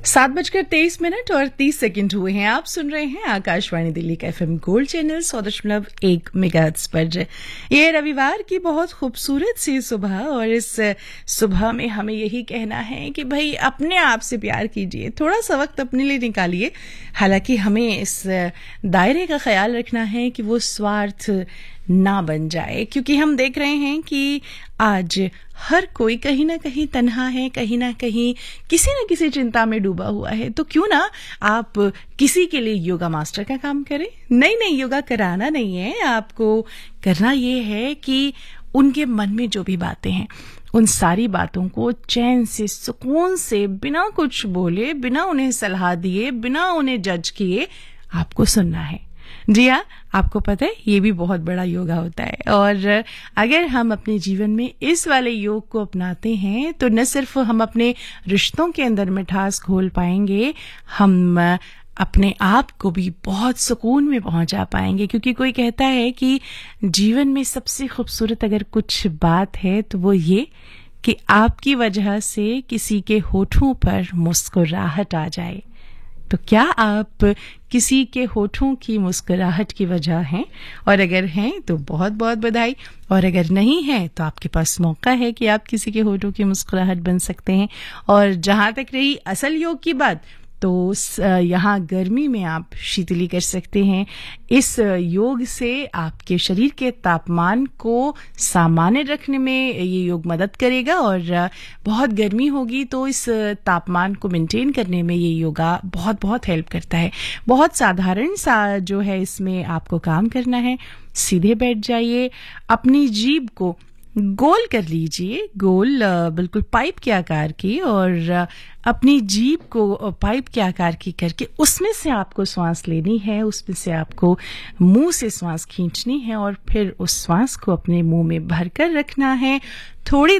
7:23 और 30 हुए हैं। आप सुन रहे हैं आकाशवाणी दिल्ली का एफएम गोल्ड चैनल 100.1 मेगाहर्ट्ज पर। ये रविवार की बहुत खूबसूरत सी सुबह, और इस सुबह में हमें यही कहना है कि भाई अपने आप से प्यार कीजिए, थोड़ा सा वक्त अपने लिए निकालिए। हालांकि हमें इस दायरे का ख्याल रखना है कि वो स्वार्थ ना बन जाए, क्योंकि हम देख रहे हैं कि आज हर कोई कहीं ना कहीं तन्हा है, कहीं ना कहीं किसी न किसी चिंता में डूबा हुआ है। तो क्यों ना आप किसी के लिए योगा मास्टर का काम करें। नहीं, योगा कराना नहीं है आपको, करना ये है कि उनके मन में जो भी बातें हैं उन सारी बातों को चैन से, सुकून से, बिना कुछ बोले, बिना उन्हें सलाह दिए, बिना उन्हें जज किए आपको सुनना है। जी हाँ, आपको पता है ये भी बहुत बड़ा योगा होता है, और अगर हम अपने जीवन में इस वाले योग को अपनाते हैं तो न सिर्फ हम अपने रिश्तों के अंदर मिठास घोल पाएंगे, हम अपने आप को भी बहुत सुकून में पहुंचा पाएंगे। क्योंकि कोई कहता है कि जीवन में सबसे खूबसूरत अगर कुछ बात है तो वो ये कि आपकी वजह से किसी के होठों पर मुस्कुराहट आ जाए। तो क्या आप किसी के होठों की मुस्कुराहट की वजह हैं? और अगर हैं तो बहुत बहुत बधाई, और अगर नहीं है तो आपके पास मौका है कि आप किसी के होठों की मुस्कुराहट बन सकते हैं। और जहां तक रही असल योग की बात, तो यहाँ गर्मी में आप शीतली कर सकते हैं। इस योग से आपके शरीर के तापमान को सामान्य रखने में ये योग मदद करेगा, और बहुत गर्मी होगी तो इस तापमान को मेंटेन करने में ये योगा बहुत बहुत हेल्प करता है। बहुत साधारण सा जो है इसमें आपको काम करना है। सीधे बैठ जाइए, अपनी जीभ को गोल कर लीजिए, गोल बिल्कुल पाइप के आकार की, और अपनी जीभ को पाइप के आकार की करके उसमें से आपको श्वास लेनी है, उसमें से आपको मुंह से श्वास खींचनी है, और फिर उस श्वास को अपने मुंह में भरकर रखना है। थोड़ी